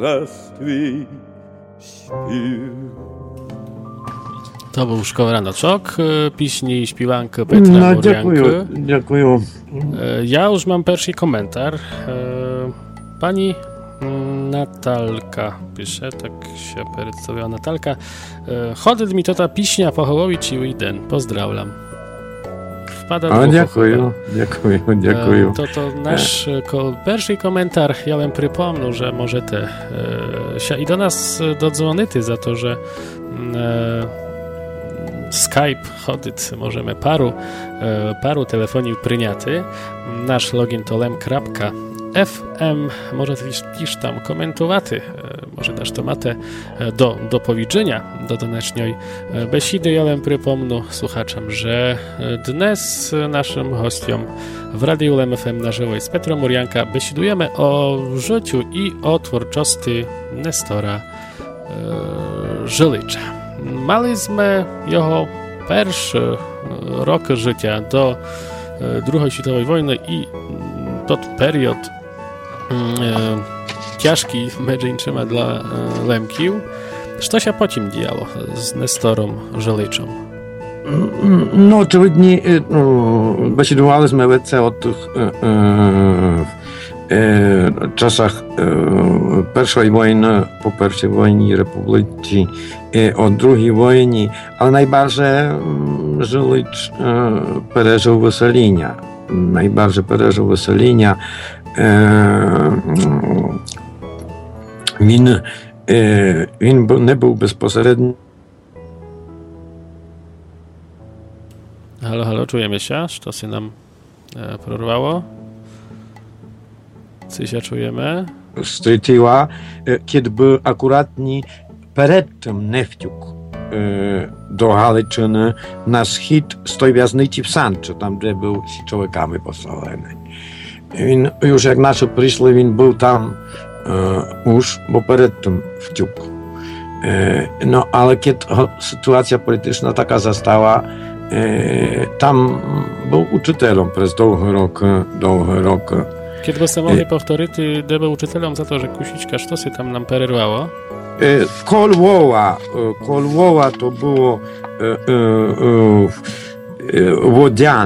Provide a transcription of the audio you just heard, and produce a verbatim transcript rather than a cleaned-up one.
Króleství śpiew. To był Szkoła Ranoczok, piśni i śpiewanka Petra No, Morianka. dziękuję, dziękuję. Ja już mam pierwszy komentar. Pani Natalka pisze, tak się przedstawiała Natalka. Chodzi mi to ta piśnia pochołowić i jeden. Pozdrawiam. Wpada A, dziękuję, dziękuję, dziękuję. To, to nasz ko, pierwszy komentar. Ja bym przypomniał, że możecie e, się i do nas dodzwonić za to, że e, Skype chodzić możemy paru, e, paru telefonii pryniaty. Nasz login to lem kropka ef em. Może też tam komentowaty, e, może też to macie do, do powiedzenia do današnjoj besidy. Ja bym przypomnął słuchaczom, że dnes naszym hostiom w Radiu Lem ef em na żywo jest Petra Morianka. Besidujemy o życiu i o twórczości Nestora e, Żylicza. Maliśmy jego pierwszy rok życia do drugiej światowej wojny i to period ciężki medzyńczyma dla e, Lemkił. Co się po tym działo z Nestorem Żyliczem? No, очевидні, ну, бесідували з Мелеце о тих е, е, е, часах е, Першої війни, по Першій війні Республіці, е, о Другій війні, але найбільше Żylicz е, пережив виселення. Найбільше пережив виселення. Е, він, е, він не був безпосередньо. Halo, halo, czujemy się? Co się nam e, prorwało? Co się czujemy? Zstrzyła, kiedy był akuratnie przed tym nie wciókł do Galiciany na schід z tej wязниці w Sanczy, tam gdzie był z człowiekami posolony. Він, już jak nasze przyszli, він był tam e, już, bo przed tym wciókł. E, no, ale kiedy sytuacja polityczna taka została, e, tam był uczytelem przez długi rok, długi rok. Kiedy byście mogli powtórzyć, gdzie był uczytelem za to, że kusiczka, co się tam nam przerwało? Kolwoła, Kolwoła to było e, e, e, Wodzian.